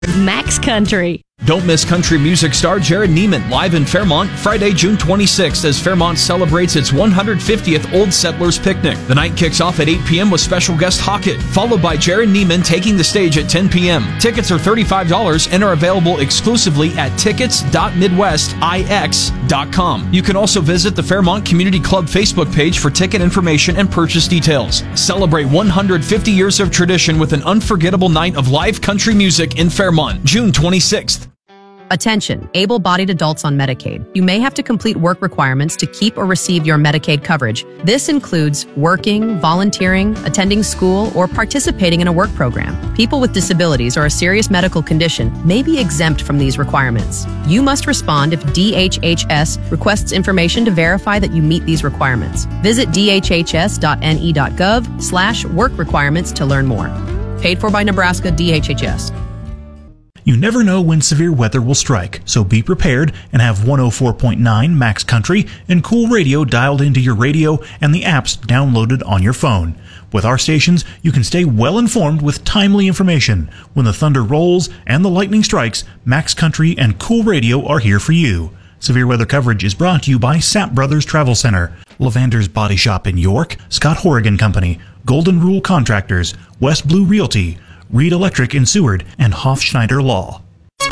Max Country. Don't miss country music star Jared Neiman live in Fairmont Friday, June 26th as Fairmont celebrates its 150th Old Settlers Picnic. The night kicks off at 8 p.m. with special guest Hockett, followed by Jared Neiman taking the stage at 10 p.m. Tickets are $35 and are available exclusively at tickets.midwestix.com. You can also visit the Fairmont Community Club Facebook page for ticket information and purchase details. Celebrate 150 years of tradition with an unforgettable night of live country music in Fairmont, June 26th. Attention, able-bodied adults on Medicaid. You may have to complete work requirements to keep or receive your Medicaid coverage. This includes working, volunteering, attending school, or participating in a work program. People with disabilities or a serious medical condition may be exempt from these requirements. You must respond if DHHS requests information to verify that you meet these requirements. Visit dhhs.ne.gov/work requirements to learn more. Paid for by Nebraska DHHS. You never know when severe weather will strike, so be prepared and have 104.9 Max Country and Cool Radio dialed into your radio and the apps downloaded on your phone. With our stations, you can stay well informed with timely information. When the thunder rolls and the lightning strikes, Max Country and Cool Radio are here for you. Severe weather coverage is brought to you by Sapp Brothers Travel Center, Lavander's Body Shop in York, Scott Horrigan Company, Golden Rule Contractors, West Blue Realty, Reed Electric in Seward, and Hofschneider Law.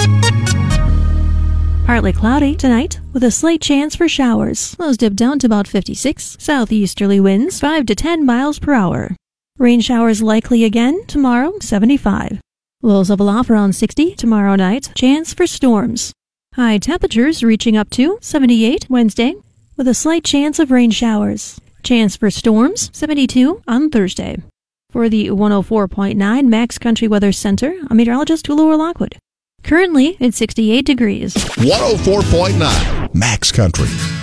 Partly cloudy tonight with a slight chance for showers. Lows dip down to about 56. Southeasterly winds 5 to 10 miles per hour. Rain showers likely again tomorrow, 75. Lows level off around 60 tomorrow night. Chance for storms. High temperatures reaching up to 78 Wednesday with a slight chance of rain showers. Chance for storms, 72 on Thursday. For the 104.9 Max Country Weather Center, I'm meteorologist Laura Lockwood. Currently, it's 68 degrees. 104.9 Max Country.